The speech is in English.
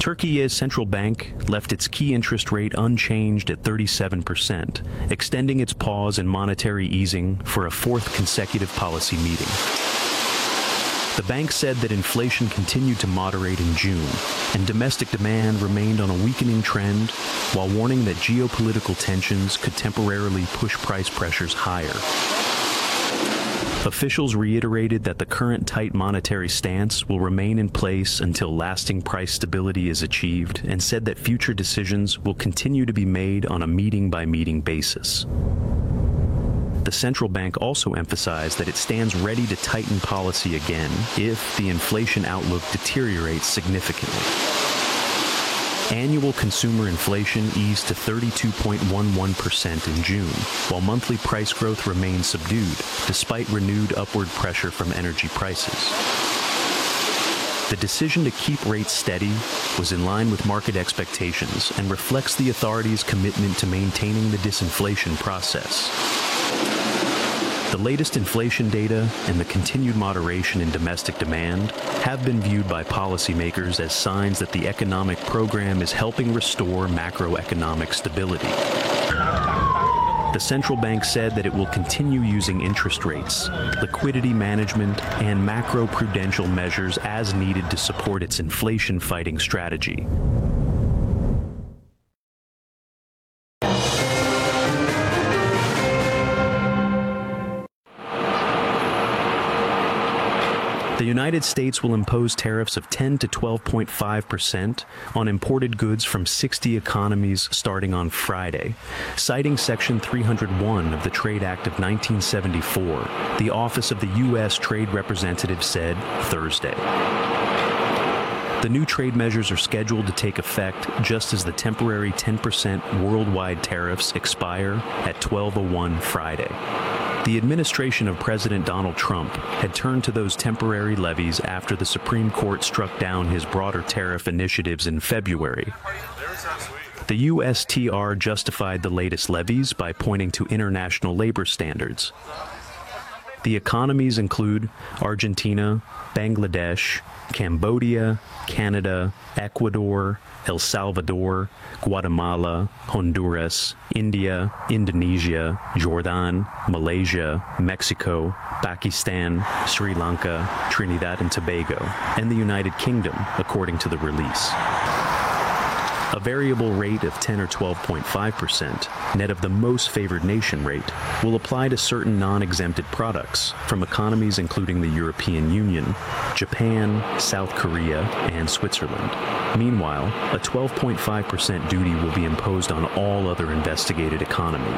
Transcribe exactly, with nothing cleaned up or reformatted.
Turkey's central bank left its key interest rate unchanged at thirty-seven percent, extending its pause in monetary easing for a fourth consecutive policy meeting. The bank said that inflation continued to moderate in June, and domestic demand remained on a weakening trend, while warning that geopolitical tensions could temporarily push price pressures higher. Officials reiterated that the current tight monetary stance will remain in place until lasting price stability is achieved, and said that future decisions will continue to be made on a meeting-by-meeting basis. The central bank also emphasized that it stands ready to tighten policy again if the inflation outlook deteriorates significantly. Annual consumer inflation eased to thirty-two point one one percent in June, while monthly price growth remained subdued despite renewed upward pressure from energy prices. The decision to keep rates steady was in line with market expectations and reflects the authorities' commitment to maintaining the disinflation process. The latest inflation data and the continued moderation in domestic demand have been viewed by policymakers as signs that the economic program is helping restore macroeconomic stability. The central bank said that it will continue using interest rates, liquidity management, and macro-prudential measures as needed to support its inflation-fighting strategy. The United States will impose tariffs of ten to twelve point five percent on imported goods from sixty economies starting on Friday, citing Section three hundred one of the Trade Act of nineteen seventy-four, the Office of the U S Trade Representative said Thursday. The new trade measures are scheduled to take effect just as the temporary ten percent worldwide tariffs expire at twelve oh one Friday. The administration of President Donald Trump had turned to those temporary levies after the Supreme Court struck down his broader tariff initiatives in February. The U S T R justified the latest levies by pointing to international labor standards. The economies include Argentina, Bangladesh, Cambodia, Canada, Ecuador, El Salvador, Guatemala, Honduras, India, Indonesia, Jordan, Malaysia, Mexico, Pakistan, Sri Lanka, Trinidad and Tobago, and the United Kingdom, according to the release. A variable rate of ten or twelve point five percent, net of the most favored nation rate, will apply to certain non-exempted products from economies including the European Union, Japan, South Korea, and Switzerland. Meanwhile, a twelve point five percent duty will be imposed on all other investigated economies.